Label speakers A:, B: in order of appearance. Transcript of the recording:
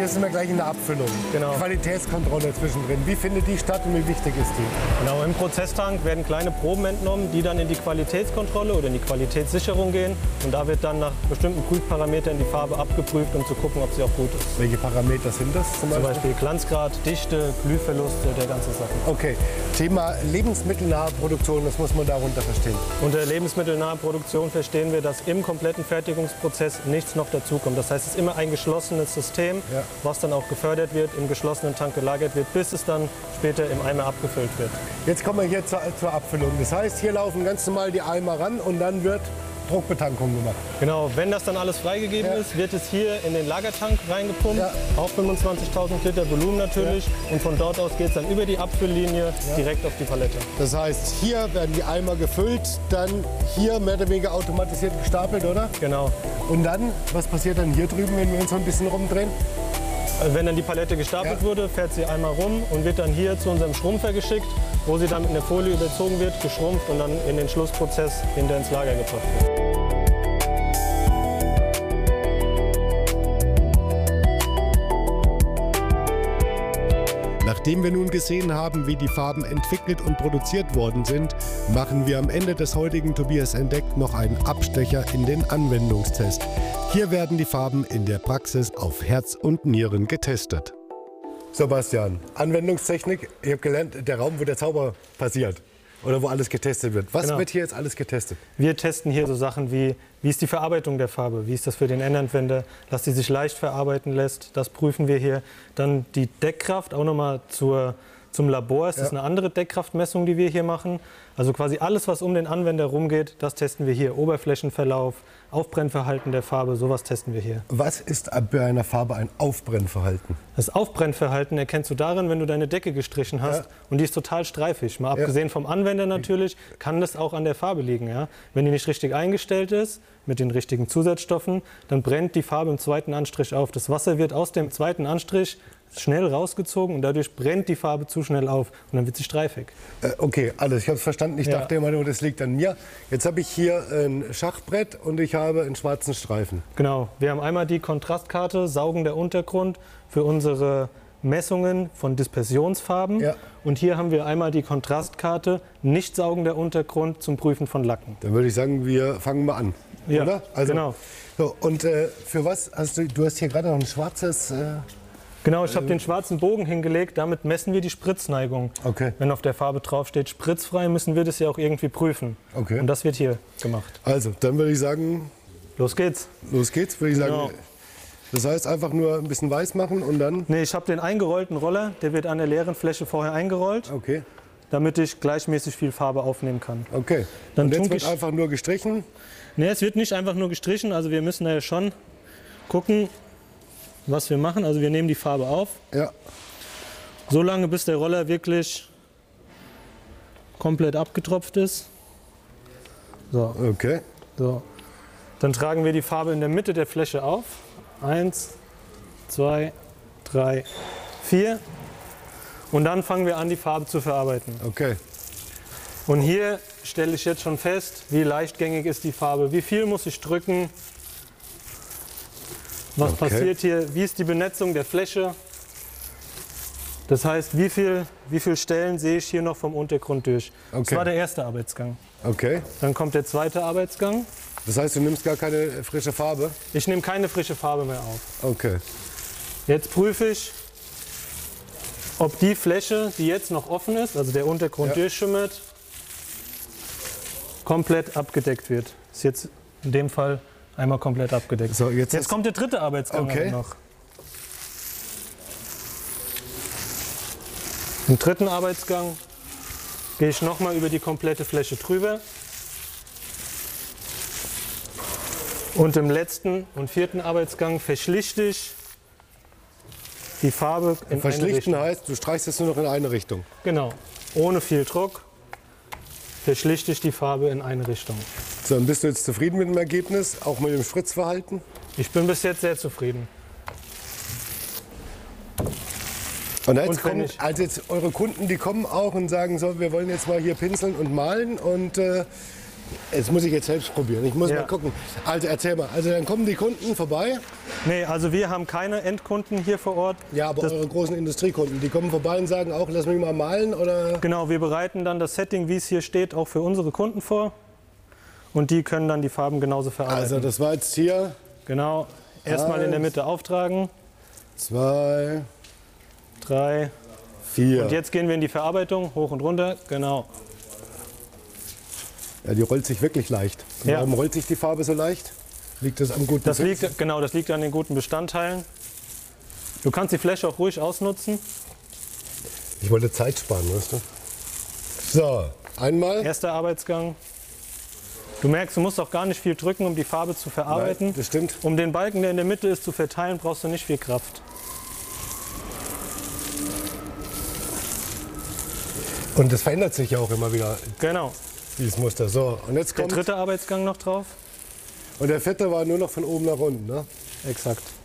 A: jetzt sind wir gleich in der Abfüllung.
B: Genau.
A: Qualitätskontrolle zwischendrin. Wie findet die statt und wie wichtig ist die?
B: Genau, im Prozesstank werden kleine Proben entnommen, die dann in die Qualitätskontrolle oder in die Qualitätssicherung gehen. Und da wird dann nach bestimmten Prüfparametern die Farbe abgeprüft, um zu gucken, ob sie auch gut ist.
A: Welche Parameter sind das
B: Zum Beispiel Glanzgrad, Dichte, Glühverlust, so der ganze Sachen.
A: Okay, Thema lebensmittelnahe Produktion, das muss man darunter verstehen.
B: Unter lebensmittelnaher Produktion verstehen wir, dass im kompletten Fertigungsprozess nichts noch dazukommt. Das heißt, es ist immer ein geschlossenes System, was dann auch gefördert wird, im geschlossenen Tank gelagert wird, bis es dann später im Eimer abgefüllt wird.
A: Jetzt kommen wir hier zur Abfüllung. Das heißt, hier laufen ganz normal die Eimer ran und dann wird Druckbetankung gemacht.
B: Genau, wenn das dann alles freigegeben ist, wird es hier in den Lagertank reingepumpt, auf 25.000 Liter Volumen natürlich. Und von dort aus geht es dann über die Abfülllinie direkt auf die Palette.
A: Das heißt, hier werden die Eimer gefüllt, dann hier mehr oder weniger automatisiert gestapelt, oder?
B: Genau.
A: Und dann, was passiert dann hier drüben, wenn wir uns so ein bisschen rumdrehen?
B: Also wenn dann die Palette gestapelt wurde, fährt sie einmal rum und wird dann hier zu unserem Schrumpfer geschickt, wo sie dann mit einer Folie überzogen wird, geschrumpft und dann in den Schlussprozess hinter ins Lager gebracht wird.
A: Nachdem wir nun gesehen haben, wie die Farben entwickelt und produziert worden sind, machen wir am Ende des heutigen Tobias entdeckt noch einen Abstecher in den Anwendungstest. Hier werden die Farben in der Praxis auf Herz und Nieren getestet. So, Bastian, Anwendungstechnik. Ich habe gelernt, der Raum, wo der Zauber passiert oder wo alles getestet wird. Was wird hier jetzt alles getestet?
B: Wir testen hier so Sachen wie ist die Verarbeitung der Farbe, wie ist das für den Endanwender, dass die sich leicht verarbeiten lässt, das prüfen wir hier. Dann die Deckkraft, auch nochmal zum Labor, ist das eine andere Deckkraftmessung, die wir hier machen. Also quasi alles, was um den Anwender rumgeht, das testen wir hier. Oberflächenverlauf, Aufbrennverhalten der Farbe, sowas testen wir hier.
A: Was ist bei einer Farbe ein Aufbrennverhalten?
B: Das Aufbrennverhalten erkennst du darin, wenn du deine Decke gestrichen hast und die ist total streifig. Mal abgesehen vom Anwender natürlich, kann das auch an der Farbe liegen. Ja? Wenn die nicht richtig eingestellt ist, mit den richtigen Zusatzstoffen, dann brennt die Farbe im zweiten Anstrich auf. Das Wasser wird aus dem zweiten Anstrich schnell rausgezogen und dadurch brennt die Farbe zu schnell auf und dann wird sie streifig.
A: Okay, alles. Ich habe es verstanden. Ich dachte immer nur, das liegt an mir. Jetzt habe ich hier ein Schachbrett und ich habe einen schwarzen Streifen.
B: Genau. Wir haben einmal die Kontrastkarte, saugender Untergrund für unsere Messungen von Dispersionsfarben. Und hier haben wir einmal die Kontrastkarte, nicht saugender Untergrund zum Prüfen von Lacken.
A: Dann würde ich sagen, wir fangen mal an. Oder? Also,
B: genau.
A: So, und für was hast du hast hier gerade noch ein schwarzes...
B: Genau, ich habe den schwarzen Bogen hingelegt, damit messen wir die Spritzneigung.
A: Okay.
B: Wenn auf der Farbe draufsteht spritzfrei, müssen wir das ja auch irgendwie prüfen.
A: Okay.
B: Und das wird hier gemacht.
A: Also, dann würde ich sagen...
B: Los geht's.
A: Los geht's, würde ich sagen. Das heißt, einfach nur ein bisschen weiß machen und dann...
B: Nee, ich habe den eingerollten Roller, der wird an der leeren Fläche vorher eingerollt.
A: Okay.
B: Damit ich gleichmäßig viel Farbe aufnehmen kann.
A: Okay.
B: Dann
A: und jetzt wird einfach nur gestrichen?
B: Nee, es wird nicht einfach nur gestrichen, also wir müssen ja schon gucken, was wir machen. Also wir nehmen die Farbe auf.
A: Ja.
B: So lange, bis der Roller wirklich komplett abgetropft ist. So.
A: Okay.
B: So. Dann tragen wir die Farbe in der Mitte der Fläche auf. 1, 2, 3, 4. Und dann fangen wir an, die Farbe zu verarbeiten.
A: Okay.
B: Und hier stelle ich jetzt schon fest, wie leichtgängig ist die Farbe, wie viel muss ich drücken. Was passiert hier? Wie ist die Benetzung der Fläche? Das heißt, wie viel Stellen sehe ich hier noch vom Untergrund durch? Das war der erste Arbeitsgang.
A: Okay.
B: Dann kommt der zweite Arbeitsgang.
A: Das heißt, du nimmst gar keine frische Farbe?
B: Ich nehme keine frische Farbe mehr auf.
A: Okay.
B: Jetzt prüfe ich, ob die Fläche, die jetzt noch offen ist, also der Untergrund durchschimmert, komplett abgedeckt wird. Das ist jetzt in dem Fall einmal komplett abgedeckt.
A: So, jetzt
B: kommt der dritte Arbeitsgang noch. Im dritten Arbeitsgang gehe ich nochmal über die komplette Fläche drüber. Und im letzten und vierten Arbeitsgang verschlichte ich die Farbe in eine Richtung.
A: Verschlichten heißt, du streichst es nur noch in eine Richtung.
B: Genau, ohne viel Druck verschlichte ich die Farbe in eine Richtung.
A: So, und bist du jetzt zufrieden mit dem Ergebnis, auch mit dem Spritzverhalten?
B: Ich bin bis jetzt sehr zufrieden.
A: Und jetzt kommen, also jetzt eure Kunden, die kommen auch und sagen so, wir wollen jetzt mal hier pinseln und malen und Das muss ich jetzt selbst probieren. Ich muss
B: Ja.
A: mal gucken. Also erzähl mal. Also dann kommen die Kunden vorbei.
B: Nee, also wir haben keine Endkunden hier vor Ort.
A: Ja, aber eure großen Industriekunden, die kommen vorbei und sagen auch, lass mich mal malen oder?
B: Genau, wir bereiten dann das Setting, wie es hier steht, auch für unsere Kunden vor. Und die können dann die Farben genauso verarbeiten.
A: Also das war jetzt hier
B: Genau, erstmal in der Mitte auftragen.
A: 2,
B: 3.
A: 4.
B: Und jetzt gehen wir in die Verarbeitung, hoch und runter. Genau.
A: Ja, die rollt sich wirklich leicht. Und
B: Ja.
A: warum rollt sich die Farbe so leicht? Liegt das am guten
B: Das
A: Sitzen?
B: liegt an den guten Bestandteilen. Du kannst die Fläche auch ruhig ausnutzen.
A: Ich wollte Zeit sparen, weißt du? So, einmal.
B: Erster Arbeitsgang. Du merkst, du musst auch gar nicht viel drücken, um die Farbe zu verarbeiten.
A: Nein, das stimmt.
B: Um den Balken, der in der Mitte ist, zu verteilen, brauchst du nicht viel Kraft.
A: Und das verändert sich ja auch immer wieder,
B: Genau.
A: dieses Muster. So, und jetzt
B: Der
A: kommt.
B: dritte Arbeitsgang noch drauf.
A: Und der vierte war nur noch von oben nach unten, ne?
B: Exakt.